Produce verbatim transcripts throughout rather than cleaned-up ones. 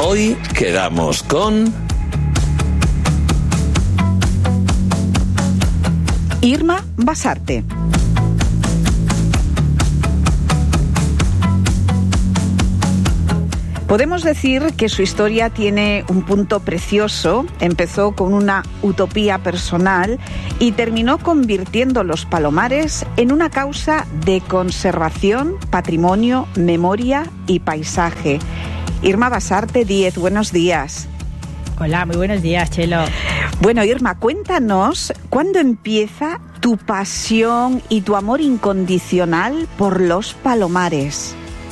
Hoy quedamos con... Irma Basarte. Podemos decir que su historia tiene un punto precioso. Empezó con una utopía personal y terminó convirtiendo los palomares en una causa de conservación, patrimonio, memoria y paisaje. Irma Basarte Díez, buenos días. Hola, muy buenos días, Chelo. Bueno, Irma, cuéntanos, ¿cuándo empieza tu pasión y tu amor incondicional por los palomares?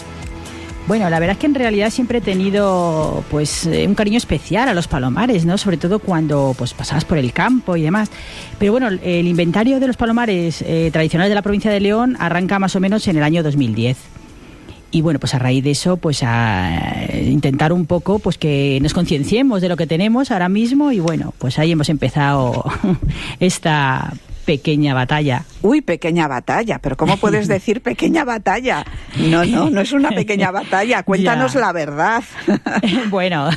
Bueno, la verdad es que en realidad siempre he tenido pues un cariño especial a los palomares, ¿no? Sobre todo cuando pues pasabas por el campo y demás. Pero bueno, el inventario de los palomares eh, tradicionales de la provincia de León arranca más o menos en el año dos mil diez. Y bueno, pues a raíz de eso, pues a intentar un poco pues que nos concienciemos de lo que tenemos ahora mismo y bueno, pues ahí hemos empezado esta pequeña batalla. Uy, pequeña batalla, pero ¿cómo puedes decir pequeña batalla? No, no, no es una pequeña batalla, cuéntanos ya. La verdad. Bueno,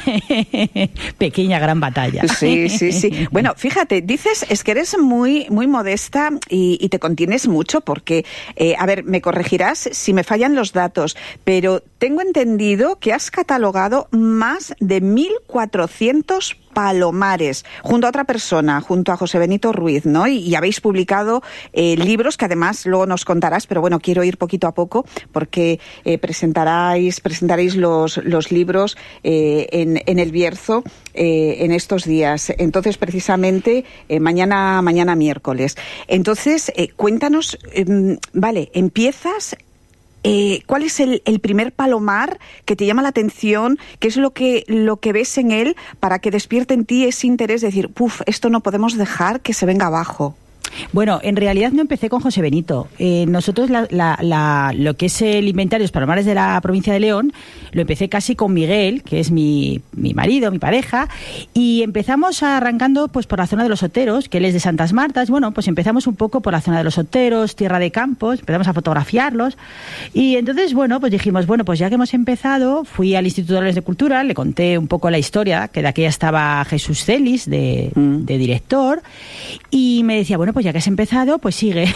pequeña gran batalla. Sí, sí, sí. Bueno, fíjate, dices, es que eres muy, muy modesta y, y te contienes mucho porque, eh, a ver, me corregirás si me fallan los datos, pero tengo entendido que has catalogado más de mil cuatrocientos palomares, junto a otra persona, junto a José Benito Ruiz, ¿no? Y, y habéis publicado eh, libros que además luego nos contarás, pero bueno, quiero ir poquito a poco porque eh, presentaréis, presentaréis los, los libros eh, en, en el Bierzo eh, en estos días. Entonces, precisamente, eh, mañana, mañana miércoles. Entonces, eh, cuéntanos, eh, vale, empiezas... Eh, ¿Cuál es el, el primer palomar que te llama la atención? ¿Qué es lo que, lo que ves en él para que despierte en ti ese interés de decir, puf, esto no podemos dejar que se venga abajo? Bueno, en realidad no empecé con José Benito. Eh, nosotros la, la, la, lo que es el inventario de los palomares de la provincia de León lo empecé casi con Miguel, que es mi, mi marido, mi pareja, y empezamos arrancando pues por la zona de los Oteros, que él es de Santas Martas. Bueno, pues empezamos un poco por la zona de los Oteros, Tierra de Campos, empezamos a fotografiarlos y entonces, bueno, pues dijimos, bueno, pues ya que hemos empezado, fui al Instituto de Valores de Cultura, le conté un poco la historia, que de aquella estaba Jesús Celis de, mm. de director, y me decía, bueno, pues ya que has empezado, pues sigue.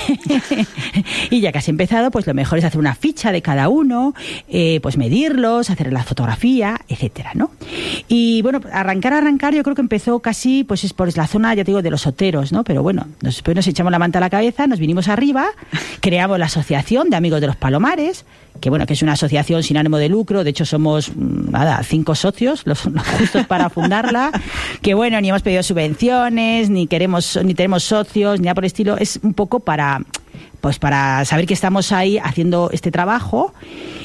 Y ya que has empezado, pues lo mejor es hacer una ficha de cada uno, eh, pues medirlos, hacer la fotografía, etcétera, ¿no? Y bueno, arrancar, arrancar, yo creo que empezó casi, pues es por la zona, ya te digo, de los Oteros, ¿no? Pero bueno, después nos echamos la manta a la cabeza, nos vinimos arriba, creamos la Asociación de Amigos de los Palomares, que bueno, que es una asociación sin ánimo de lucro, de hecho somos, nada, cinco socios, los, los justos para fundarla, que bueno, ni hemos pedido subvenciones, ni queremos, ni tenemos socios, ni nada por el estilo, es un poco para, pues para saber que estamos ahí haciendo este trabajo.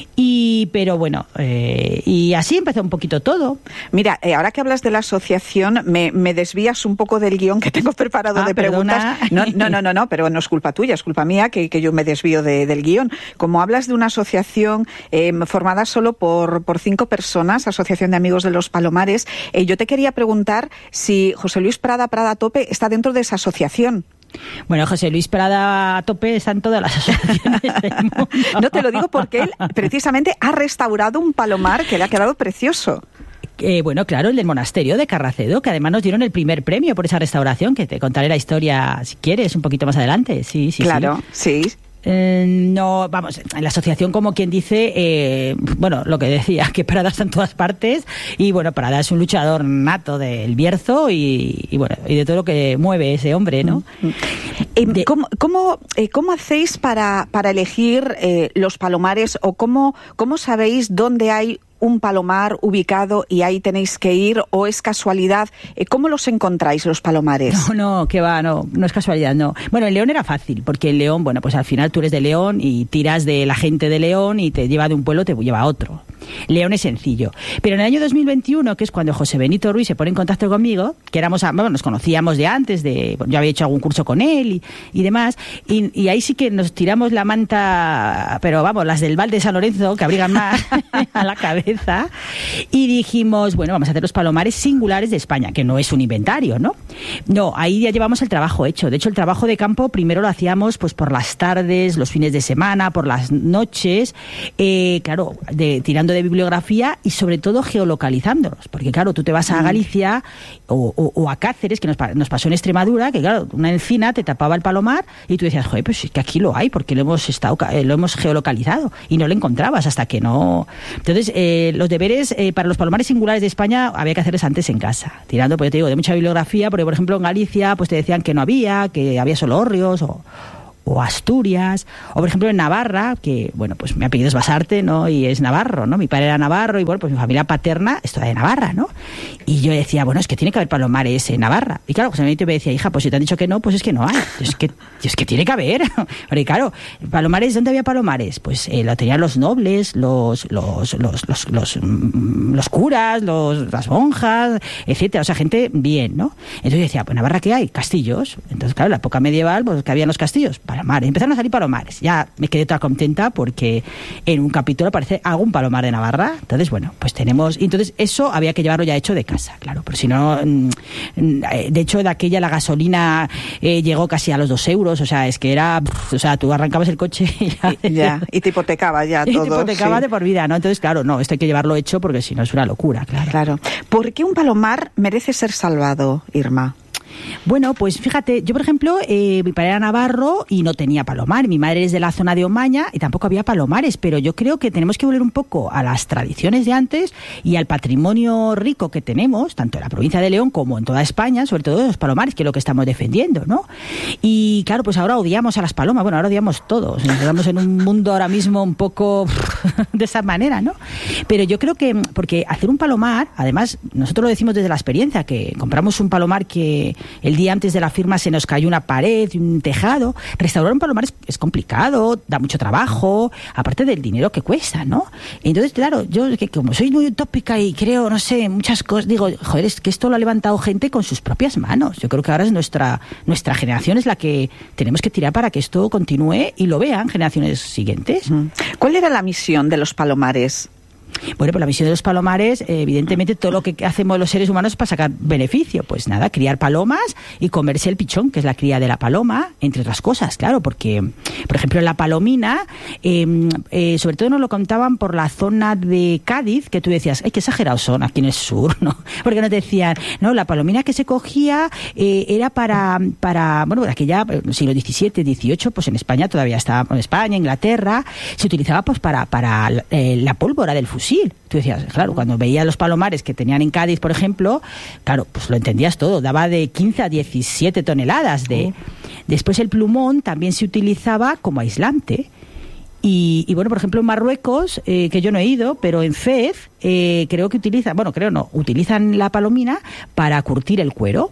Y, pero bueno, eh, y así empezó un poquito todo. Mira, eh, ahora que hablas de la asociación, me, me desvías un poco del guión que tengo preparado ah, de perdona. preguntas. No, no, no, no, no, pero no es culpa tuya, es culpa mía que, que yo me desvío de, del guión. Como hablas de una asociación eh, formada solo por, por cinco personas, Asociación de Amigos de los Palomares, eh, yo te quería preguntar si José Luis Prada, Prada Tope, está dentro de esa asociación. Bueno, José Luis Prada a tope está en todas las asociaciones del mundo. No, te lo digo porque él precisamente ha restaurado un palomar que le ha quedado precioso. Eh, bueno, claro, el del monasterio de Carracedo, que además nos dieron el primer premio por esa restauración, que te contaré la historia, si quieres, un poquito más adelante. Sí, sí, claro, sí. sí. Eh, no, vamos, en la asociación como quien dice, eh, bueno, lo que decía, que Prada está en todas partes y bueno, Prada es un luchador nato del Bierzo y, y bueno, y de todo lo que mueve ese hombre, ¿no? Eh, de, ¿Cómo, cómo, eh, cómo hacéis para, para elegir eh, los palomares o cómo, cómo sabéis dónde hay un palomar ubicado y ahí tenéis que ir, o es casualidad? ¿Cómo los encontráis, los palomares? No, no, que va, no, no es casualidad, no. Bueno, en León era fácil, porque en León, bueno, pues al final tú eres de León y tiras de la gente de León y te lleva de un pueblo, te lleva a otro. León es sencillo. Pero en el año dos mil veintiuno, que es cuando José Benito Ruiz se pone en contacto conmigo, que éramos, bueno, nos conocíamos de antes, de, bueno, yo había hecho algún curso con él y, y demás, y, y ahí sí que nos tiramos la manta, pero vamos, las del Val de San Lorenzo, que abrigan más, a la cabeza, y dijimos, bueno, vamos a hacer los palomares singulares de España, que no es un inventario, ¿no? No, ahí ya llevamos el trabajo hecho. De hecho, el trabajo de campo primero lo hacíamos pues por las tardes, los fines de semana, por las noches, eh, claro, de, tirando de bibliografía y sobre todo geolocalizándolos. Porque claro, tú te vas a Galicia o, o, o a Cáceres, que nos, nos pasó en Extremadura, que claro, una encina te tapaba el palomar y tú decías, joder, pues es que aquí lo hay, porque lo hemos estado, eh, lo hemos geolocalizado y no lo encontrabas hasta que no. Entonces, eh, los deberes eh, para los palomares singulares de España había que hacerles antes en casa, tirando, pues te digo, de mucha bibliografía, porque por ejemplo en Galicia pues te decían que no había, que había solo hórreos o o Asturias, o por ejemplo en Navarra, que bueno, pues mi apellido es Basarte, ¿no? Y es navarro, ¿no? Mi padre era navarro y bueno, pues mi familia paterna es toda de Navarra, ¿no? Y yo decía, bueno, es que tiene que haber palomares en Navarra. Y claro, José Benito me decía, hija, pues si te han dicho que no, pues es que no hay. Es que, es que tiene que haber. Porque claro, palomares, ¿dónde había palomares? Pues eh, lo tenían los nobles, los los los los, los, los, los curas, los, las monjas, etcétera. O sea, gente bien, ¿no? Entonces yo decía, pues Navarra, ¿qué hay? Castillos. Entonces, claro, en la época medieval, pues que habían los castillos. Palomares. Empezaron a salir palomares. Ya me quedé toda contenta porque en un capítulo aparece algún palomar de Navarra. Entonces, bueno, pues tenemos... Entonces, eso había que llevarlo ya hecho de casa, claro. Pero si no... De hecho, de aquella la gasolina eh, llegó casi a los dos euros. O sea, es que era... O sea, tú arrancabas el coche y ya... Y, ya, y te hipotecabas ya todo. Y te hipotecabas sí. de por vida, ¿no? Entonces, claro, no, esto hay que llevarlo hecho porque si no es una locura, claro. Claro. ¿Por qué un palomar merece ser salvado, Irma? Bueno, pues fíjate, yo por ejemplo, eh, mi padre era navarro y no tenía palomar, mi madre es de la zona de Omaña y tampoco había palomares, pero yo creo que tenemos que volver un poco a las tradiciones de antes y al patrimonio rico que tenemos, tanto en la provincia de León como en toda España, sobre todo los palomares, que es lo que estamos defendiendo, ¿no? Y claro, pues ahora odiamos a las palomas, bueno, ahora odiamos todos, estamos en un mundo ahora mismo un poco de esa manera, ¿no? Pero yo creo que, porque hacer un palomar, además, nosotros lo decimos desde la experiencia, que compramos un palomar que el día antes de la firma se nos cayó una pared, un tejado. Restaurar un palomar es, es complicado, da mucho trabajo, aparte del dinero que cuesta, ¿no? Entonces, claro, yo que como soy muy utópica y creo, no sé, muchas cosas, digo, joder, es que esto lo ha levantado gente con sus propias manos. Yo creo que ahora es nuestra, nuestra generación es la que tenemos que tirar para que esto continúe y lo vean generaciones siguientes. ¿Cuál era la misión de los palomares? Bueno, pues la misión de los palomares, eh, evidentemente todo lo que hacemos los seres humanos es para sacar beneficio. Pues nada, criar palomas y comerse el pichón, que es la cría de la paloma, entre otras cosas, claro, porque, por ejemplo, en la palomina, eh, eh, sobre todo nos lo contaban por la zona de Cádiz, que tú decías, ay, qué exagerados son aquí en el sur, ¿no? Porque nos decían, no, la palomina que se cogía eh, era para, para, bueno, aquella, siglo diecisiete, dieciocho, pues en España todavía estaba, en España, Inglaterra, se utilizaba pues para, para eh, la pólvora del fusil. Tú decías, claro, cuando veías los palomares que tenían en Cádiz, por ejemplo, claro, pues lo entendías todo, daba de quince a diecisiete toneladas de... Oh. Después el plumón también se utilizaba como aislante. Y, y bueno, por ejemplo, en Marruecos, eh, que yo no he ido, pero en Fez, eh, creo que utilizan, bueno, creo no, utilizan la palomina para curtir el cuero,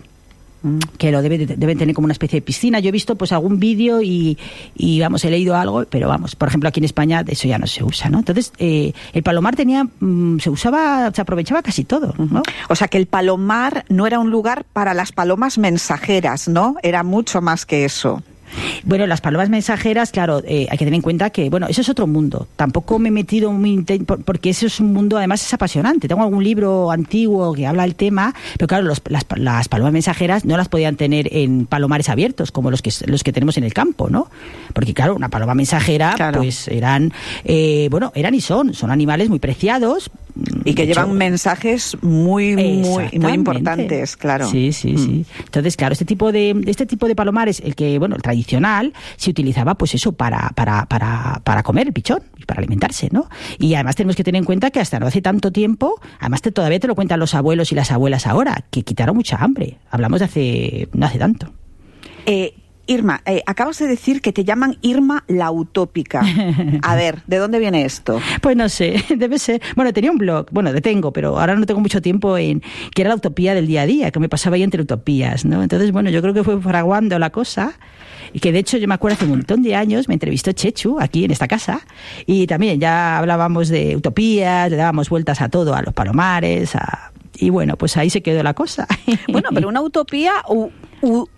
que lo debe, deben tener como una especie de piscina. Yo he visto pues algún vídeo y, y vamos, he leído algo, pero vamos, por ejemplo aquí en España eso ya no se usa, ¿no? Entonces eh, el palomar tenía, mmm, se usaba, se aprovechaba casi todo, ¿no? O sea que el palomar no era un lugar para las palomas mensajeras, ¿no? Era mucho más que eso. Bueno, las palomas mensajeras, claro, eh, hay que tener en cuenta que, bueno, eso es otro mundo. Tampoco me he metido muy porque eso es un mundo, además es apasionante. Tengo algún libro antiguo que habla del tema, pero claro, los, las, las palomas mensajeras no las podían tener en palomares abiertos como los que los que tenemos en el campo, ¿no? Porque claro, una paloma mensajera, claro, pues eran, eh, bueno, eran y son, son animales muy preciados. Y que llevan hecho, mensajes muy, muy, muy importantes, claro. Sí, sí, mm. sí. Entonces, claro, este tipo de, este tipo de palomares, el que, bueno, el tradicional, se utilizaba, pues eso, para, para, para, para comer el pichón, para alimentarse, ¿no? Y además tenemos que tener en cuenta que hasta no hace tanto tiempo, además te, todavía te lo cuentan los abuelos y las abuelas ahora, que quitaron mucha hambre. Hablamos de hace, no hace tanto. Eh, Irma, eh, acabas de decir que te llaman Irma la utópica. A ver, ¿de dónde viene esto? Pues no sé, debe ser... Bueno, tenía un blog, bueno, detengo, pero ahora no tengo mucho tiempo en... que era la utopía del día a día, que me pasaba ahí entre utopías, ¿no? Entonces, bueno, yo creo que fue fraguando la cosa, y que de hecho yo me acuerdo hace un montón de años, me entrevistó Chechu aquí en esta casa, y también ya hablábamos de utopías, le dábamos vueltas a todo, a los palomares, a... y bueno, pues ahí se quedó la cosa. Bueno, pero una utopía... U, u...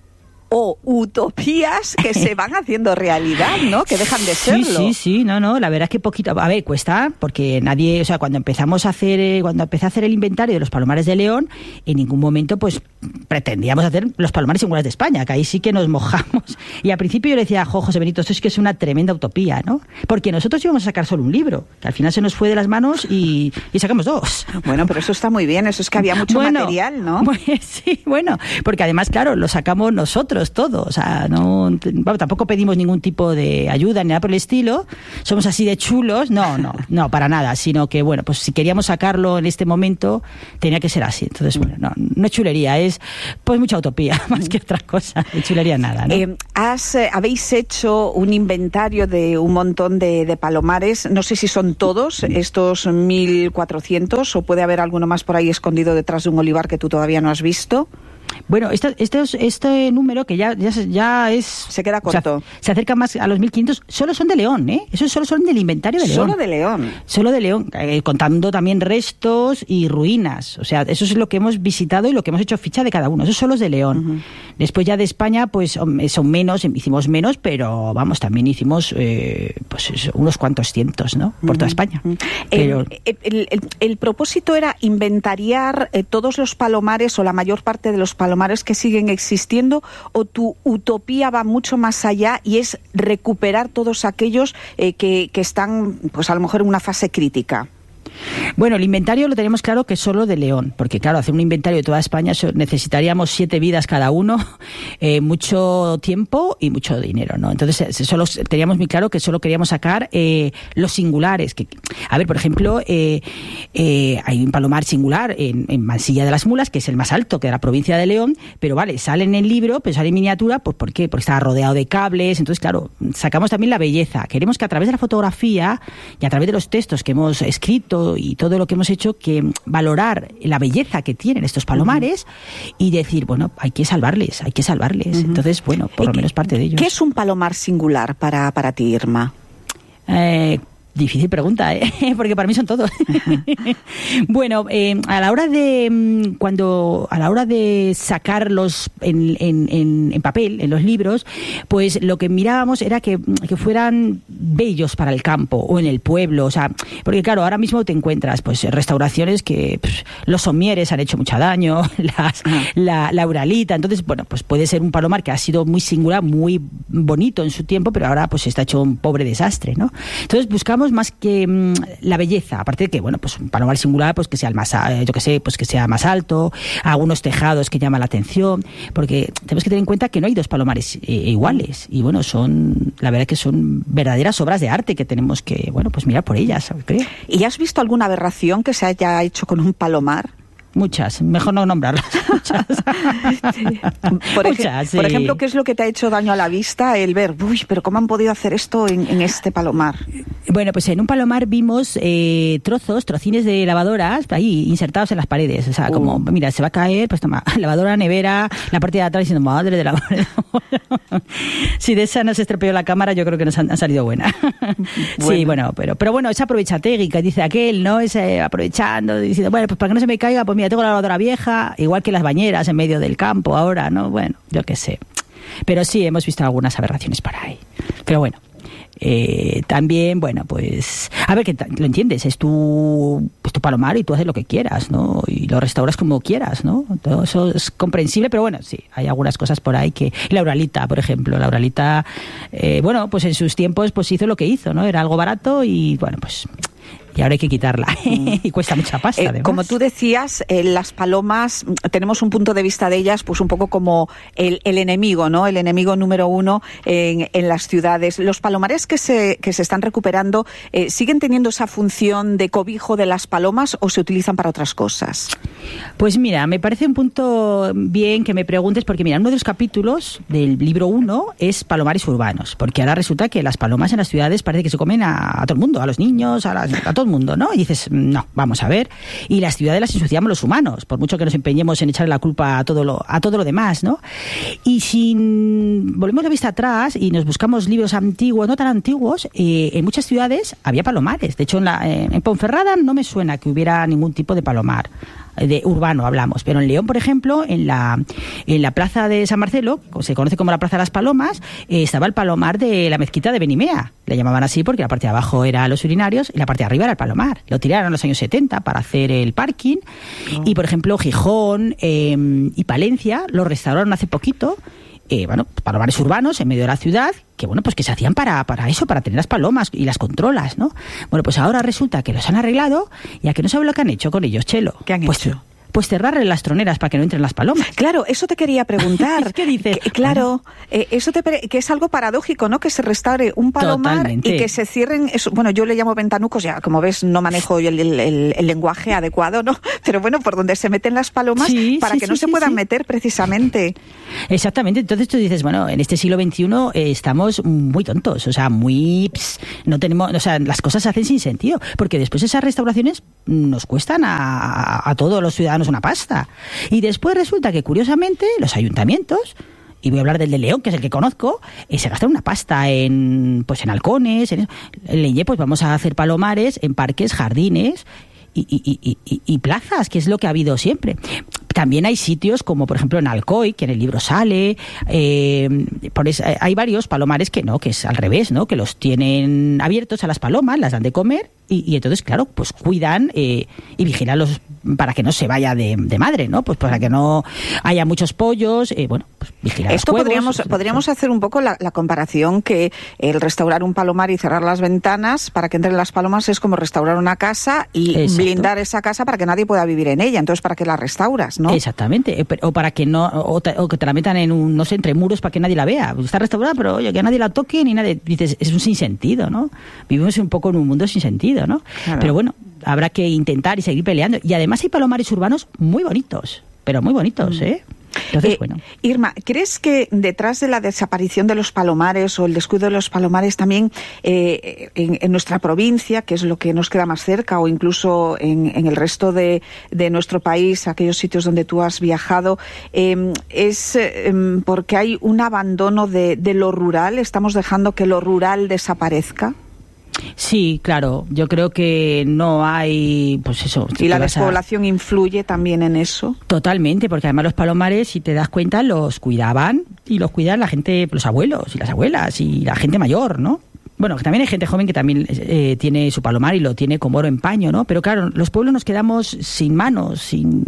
o utopías que se van haciendo realidad, ¿no? Que dejan de serlo. Sí, sí, sí, no, no, la verdad es que poquito, a ver, cuesta, porque nadie, o sea, cuando empezamos a hacer, eh, cuando empecé a hacer el inventario de los palomares de León, en ningún momento, pues, pretendíamos hacer los palomares singulares de España, que ahí sí que nos mojamos. Y al principio yo le decía, jo, José Benito, esto es que es una tremenda utopía, ¿no? Porque nosotros íbamos a sacar solo un libro, que al final se nos fue de las manos y, y sacamos dos. Bueno, pero eso está muy bien, eso es que había mucho bueno, material, ¿no? Pues sí, bueno, porque además, claro, lo sacamos nosotros todo, o sea, no, bueno, tampoco pedimos ningún tipo de ayuda ni nada por el estilo, somos así de chulos, no, no, no, para nada, sino que, bueno, pues si queríamos sacarlo en este momento, tenía que ser así, entonces, bueno, no, no es chulería, es pues mucha utopía, más que otra cosa, de chulería nada, ¿no? Eh, has, eh, habéis hecho un inventario de un montón de, de palomares, no sé si son todos estos mil cuatrocientos o puede haber alguno más por ahí escondido detrás de un olivar que tú todavía no has visto. Bueno, este, este, este número que ya, ya, ya es... Se queda corto. O sea, se acerca más a los mil quinientos, solo son de León, ¿eh? Esos solo son del inventario de León. Solo de León. Solo de León, eh, contando también restos y ruinas. O sea, eso es lo que hemos visitado y lo que hemos hecho ficha de cada uno. Eso solo es de León. Uh-huh. Después ya de España, pues son menos, hicimos menos, pero vamos, también hicimos eh, pues eso, unos cuantos cientos, ¿no? Por uh-huh. toda España. Uh-huh. Pero... el, el, el, el propósito era inventariar eh, todos los palomares o la mayor parte de los palomares que siguen existiendo, o tu utopía va mucho más allá y es recuperar todos aquellos eh, que, que están, pues a lo mejor en una fase crítica. Bueno, el inventario lo tenemos claro que solo de León, porque claro, hacer un inventario de toda España necesitaríamos siete vidas cada uno, eh, mucho tiempo y mucho dinero, ¿no? Entonces, solo teníamos muy claro que solo queríamos sacar eh, los singulares. Que, a ver, por ejemplo, eh, eh, hay un palomar singular en, en Mansilla de las Mulas, que es el más alto, que de la provincia de León, pero vale, sale en el libro, pero sale en miniatura, pues ¿por qué? Porque está rodeado de cables, entonces claro, sacamos también la belleza. Queremos que a través de la fotografía y a través de los textos que hemos escrito y todo lo que hemos hecho, que valorar la belleza que tienen estos palomares uh-huh. y decir, bueno, hay que salvarles, hay que salvarles. Uh-huh. Entonces, bueno, por lo menos parte de ellos. ¿Qué es un palomar singular para, para ti, Irma? Eh... Difícil pregunta, ¿eh? Porque para mí son todos. Bueno, eh, a la hora de cuando a la hora de sacarlos en, en, en, en papel, en los libros, pues lo que mirábamos era que, que fueran bellos para el campo o en el pueblo, o sea, porque claro, ahora mismo te encuentras pues restauraciones que pues, los somieres han hecho mucho daño, las, la, la uralita, entonces bueno, pues puede ser un palomar que ha sido muy singular, muy bonito en su tiempo, pero ahora pues está hecho un pobre desastre, ¿no? Entonces buscamos más que mmm, la belleza, aparte de que, bueno, pues un palomar singular, pues que sea el más, eh, yo que sé, pues que sea más alto, algunos tejados que llaman la atención, porque tenemos que tener en cuenta que no hay dos palomares eh, iguales, y bueno, son, la verdad que son verdaderas obras de arte que tenemos que, bueno, pues mirar por ellas, creo. ¿Y has visto alguna aberración que se haya hecho con un palomar? Muchas, mejor no nombrarlas. Muchas. Por, ej- Muchas, sí. por ejemplo, ¿qué es lo que te ha hecho daño a la vista? El ver, uy, pero ¿cómo han podido hacer esto en, en este palomar? Bueno, pues en un palomar vimos eh, trozos, trocines de lavadoras ahí insertados en las paredes. O sea, uh. como, mira, se va a caer, pues toma, lavadora, nevera, la parte de atrás diciendo, madre de la madre. Si de esa no se estropeó la cámara, yo creo que nos han, han salido buena. Bueno. Sí, bueno, pero, pero bueno, esa aprovechategui que dice aquel, ¿no? Ese aprovechando, diciendo, bueno, pues para que no se me caiga, pues mira, tengo la lavadora vieja, igual que las bañeras en medio del campo ahora, ¿no? Bueno, yo qué sé. Pero sí, hemos visto algunas aberraciones por ahí. Pero bueno, eh, también, bueno, pues... A ver, que lo entiendes, es tu, pues tu palomar y tú haces lo que quieras, ¿no? Y lo restauras como quieras, ¿no? Todo eso es comprensible, pero bueno, sí, hay algunas cosas por ahí que... La uralita, por ejemplo, la uralita, eh, bueno, pues en sus tiempos pues hizo lo que hizo, ¿no? Era algo barato y, bueno, pues... Y ahora hay que quitarla. Y cuesta mucha pasta, eh, además. Como tú decías, eh, las palomas, tenemos un punto de vista de ellas, pues un poco como el, el enemigo, ¿no? El enemigo número uno en, en las ciudades. ¿Los palomares que se, que se están recuperando eh, siguen teniendo esa función de cobijo de las palomas o se utilizan para otras cosas? Pues mira, me parece un punto bien que me preguntes, porque mira, uno de los capítulos del libro uno es palomares urbanos, porque ahora resulta que las palomas en las ciudades parece que se comen a, a todo el mundo, a los niños, a, las, a todo el mundo, ¿no? Y dices, no, vamos a ver. Y las ciudades las ensuciamos los humanos, por mucho que nos empeñemos en echarle la culpa a todo lo, a todo lo demás, ¿no? Y si volvemos la vista atrás y nos buscamos libros antiguos, no tan antiguos, eh, en muchas ciudades había palomares. De hecho, en, la, en Ponferrada no me suena que hubiera ningún tipo de palomar. de urbano hablamos, pero en León, por ejemplo, en la, en la plaza de San Marcelo, se conoce como la Plaza de las Palomas, eh, estaba el palomar de la mezquita de Benimea. Le llamaban así porque la parte de abajo era los urinarios y la parte de arriba era el palomar. Lo tiraron en los años setenta para hacer el parking. Oh. Y, por ejemplo, Gijón eh, y Palencia lo restauraron hace poquito. Eh, bueno, palomares urbanos en medio de la ciudad, que bueno, pues que se hacían para, para eso, para tener las palomas y las controlas, ¿no? Bueno, pues ahora resulta que los han arreglado y a que no sabe lo que han hecho con ellos, Chelo. ¿Qué han pues, hecho? Pues cerrarle las troneras para que no entren las palomas. Claro, eso te quería preguntar. ¿Qué dices? Que, claro, eh, eso te, que es algo paradójico, ¿no? Que se restaure un palomar Totalmente. Y que se cierren, eso, bueno, yo le llamo ventanucos, ya como ves no manejo el, el, el, el lenguaje adecuado, ¿no? Pero bueno, por donde se meten las palomas sí, para sí, que sí, no sí, se puedan sí. meter precisamente. Exactamente, entonces tú dices, bueno, en este siglo veintiuno eh, estamos muy tontos, o sea, muy... Pss, no tenemos, o sea, las cosas se hacen sin sentido, porque después esas restauraciones nos cuestan a, a todos los ciudadanos una pasta. Y después resulta que, curiosamente, los ayuntamientos, y voy a hablar del de León, que es el que conozco, eh, se gastan una pasta en pues en halcones, en, en Leñé, pues vamos a hacer palomares en parques, jardines y, y, y, y, y plazas, que es lo que ha habido siempre. También hay sitios como, por ejemplo, en Alcoy, que en el libro sale, eh, por eso, hay varios palomares que no, que es al revés, ¿no? Que los tienen abiertos a las palomas, las dan de comer y, y entonces, claro, pues cuidan eh, y vigilan los para que no se vaya de, de madre, ¿no? Pues para que no haya muchos pollos, eh, bueno, pues vigilar Esto los huevos. podríamos, podríamos hacer un poco la, la comparación que el restaurar un palomar y cerrar las ventanas para que entren las palomas es como restaurar una casa y Exacto. blindar esa casa para que nadie pueda vivir en ella. Entonces, ¿para qué la restauras, no? Exactamente, o para que no, o, te, o que te la metan en un, no sé, entre muros para que nadie la vea. Está restaurada, pero oye, que nadie la toque ni nadie. Dices, es un sinsentido, ¿no? Vivimos un poco en un mundo sin sentido, ¿no? Claro. Pero bueno, habrá que intentar y seguir peleando. Y además hay palomares urbanos muy bonitos, pero muy bonitos, ¿eh? Entonces, eh, bueno. Irma, ¿crees que detrás de la desaparición de los palomares o el descuido de los palomares también eh, en, en nuestra provincia, que es lo que nos queda más cerca, o incluso en, en el resto de, de nuestro país, aquellos sitios donde tú has viajado, eh, es eh, porque hay un abandono de, de lo rural? ¿Estamos dejando que lo rural desaparezca? Sí, claro. Yo creo que no hay, pues eso. Si ¿Y la despoblación a... influye también en eso? Totalmente, porque además los palomares, si te das cuenta, los cuidaban y los cuidan la gente, los abuelos y las abuelas y la gente mayor, ¿no? Bueno, que también hay gente joven que también eh, tiene su palomar y lo tiene como oro en paño, ¿no? Pero claro, los pueblos nos quedamos sin manos, sin...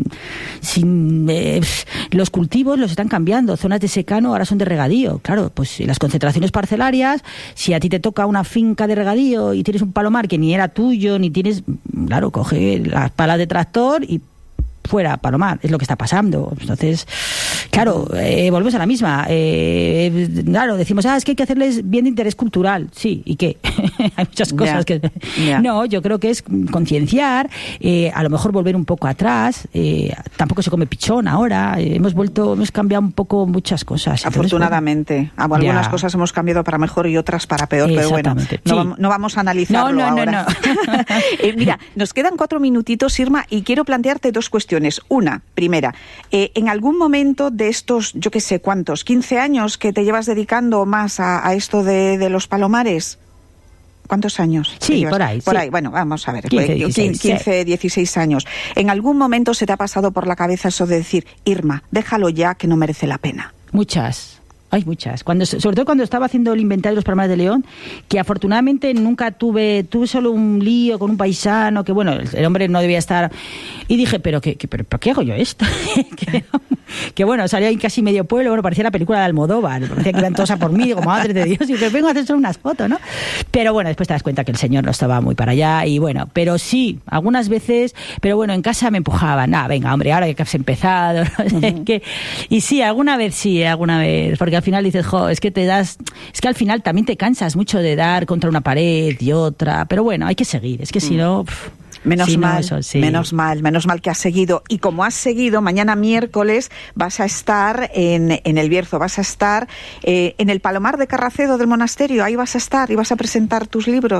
sin eh, los cultivos los están cambiando, zonas de secano ahora son de regadío. Claro, pues las concentraciones parcelarias, si a ti te toca una finca de regadío y tienes un palomar que ni era tuyo, ni tienes... Claro, coge las palas de tractor y fuera, palomar, es lo que está pasando. Entonces, claro, eh, volvemos a la misma. Eh, claro, decimos, ah, es que hay que hacerles bien de interés cultural. Sí, ¿y qué? Hay muchas cosas yeah. que... Yeah. No, yo creo que es concienciar, eh, a lo mejor volver un poco atrás. Eh, tampoco se come pichón ahora. Eh, hemos vuelto, hemos cambiado un poco muchas cosas. Afortunadamente. Entonces, bueno, algunas yeah. cosas hemos cambiado para mejor y otras para peor, pero bueno, no, sí. vamos, no vamos a analizarlo no, no, ahora. No, no. eh, mira, nos quedan cuatro minutitos, Irma, y quiero plantearte dos cuestiones. Una, primera, eh, en algún momento de estos, yo qué sé, ¿cuántos? ¿quince años que te llevas dedicando más a, a esto de, de los palomares? ¿Cuántos años? Sí, por ahí. Por sí. ahí, bueno, vamos a ver. quince, dieciséis, quince, dieciséis años. ¿En algún momento se te ha pasado por la cabeza eso de decir, Irma, déjalo ya, que no merece la pena? Muchas. Hay muchas. Cuando, sobre todo cuando estaba haciendo el inventario de los palomares de León, que afortunadamente nunca tuve, tuve solo un lío con un paisano, que bueno, el, el hombre no debía estar. Y dije, pero qué, qué, pero, pero ¿qué hago yo esto? que, que bueno, salió ahí casi medio pueblo, bueno, parecía la película de Almodóvar, parecía que iban todos a por mí, como madre de Dios, y me vengo a hacer solo unas fotos, ¿no? Pero bueno, después te das cuenta que el señor no estaba muy para allá, y bueno, pero sí, algunas veces, pero bueno, en casa me empujaban, ah, venga, hombre, ahora que has empezado, no sé uh-huh. qué. Y sí, alguna vez sí, alguna vez, porque al final dices, jo, es que te das, es que al final también te cansas mucho de dar contra una pared y otra, pero bueno, hay que seguir, es que si no... Pff, Menos sí, mal, no, eso, sí. menos mal, menos mal que has seguido. Y como has seguido, mañana miércoles vas a estar en, en El Bierzo, vas a estar eh, en el Palomar de Carracedo del monasterio, ahí vas a estar y vas a presentar tus libros.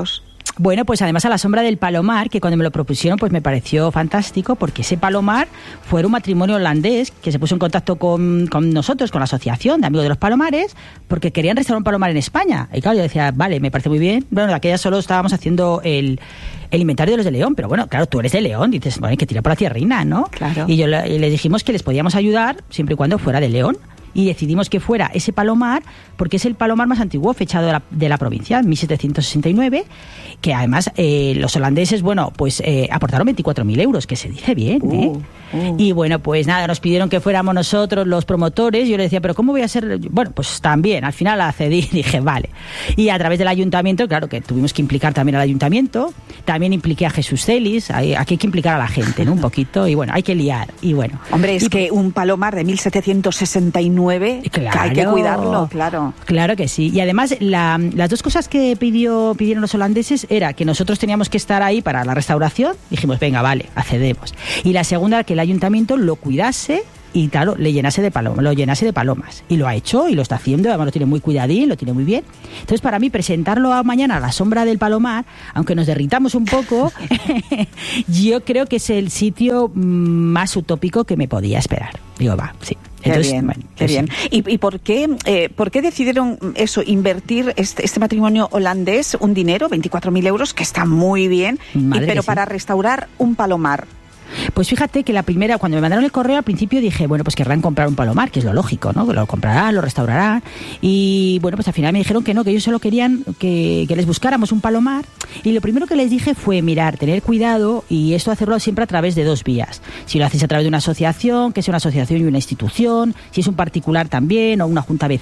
Bueno, pues además a la sombra del palomar, que cuando me lo propusieron pues me pareció fantástico, porque ese palomar fue un matrimonio holandés que se puso en contacto con, con nosotros, con la Asociación de Amigos de los Palomares, porque querían restaurar un palomar en España. Y claro, yo decía, vale, me parece muy bien. Bueno, de aquella solo estábamos haciendo el, el inventario de los de León, pero bueno, claro, tú eres de León, dices, bueno, hay que tirar por la tierrina, ¿no? Claro. Y yo y les dijimos que les podíamos ayudar siempre y cuando fuera de León. Y decidimos que fuera ese palomar, porque es el palomar más antiguo fechado de la, de la provincia, en mil setecientos sesenta y nueve, que además eh, los holandeses, bueno, pues eh, aportaron veinticuatro mil euros, que se dice bien, ¿eh? Uh, uh. Y bueno, pues nada, nos pidieron que fuéramos nosotros los promotores, yo le decía, pero ¿cómo voy a ser? Bueno, pues también, al final accedí, dije, vale. Y a través del ayuntamiento, claro que tuvimos que implicar también al ayuntamiento, también impliqué a Jesús Celis, aquí hay que implicar a la gente, ¿no? Un poquito, y bueno, hay que liar, y bueno. Hombre, es y, que un palomar de mil setecientos sesenta y nueve, claro, que hay que cuidarlo, claro. Claro que sí. Y además, la, las dos cosas que pidió, pidieron los holandeses era que nosotros teníamos que estar ahí para la restauración. Dijimos, venga, vale, accedemos. Y la segunda, que el ayuntamiento lo cuidase y, claro, le llenase de palomas, lo llenase de palomas. Y lo ha hecho y lo está haciendo, además lo tiene muy cuidadín, lo tiene muy bien. Entonces, para mí, presentarlo a mañana a la sombra del palomar, aunque nos derritamos un poco, yo creo que es el sitio más utópico que me podía esperar. Digo, va, sí. Entonces, qué bien, bueno, qué bien. Sí. ¿Y, y por qué eh, por qué decidieron eso, invertir este, este matrimonio holandés un dinero, veinticuatro mil euros, que está muy bien, y, pero para sí. restaurar un palomar? Pues fíjate que la primera, cuando me mandaron el correo al principio dije, bueno, pues querrán comprar un palomar, que es lo lógico, ¿no? Que lo comprarán, lo restaurarán. Y bueno, pues al final me dijeron que no, que ellos solo querían que, que les buscáramos un palomar. Y lo primero que les dije fue, mirar, tener cuidado, y esto hacerlo siempre a través de dos vías. Si lo hacéis a través de una asociación, que sea una asociación y una institución, si es un particular también, o una junta vecinal.